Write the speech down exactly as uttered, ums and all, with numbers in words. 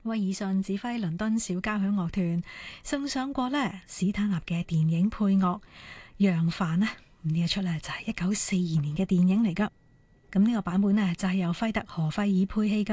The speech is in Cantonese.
威爾遜指揮倫敦小交響樂團送上過呢史坦納嘅電影配樂《揚帆》啊，呢一出呢就係一九四二年嘅電影嚟噶。咁呢個版本呢就係由費特荷費爾配器噶。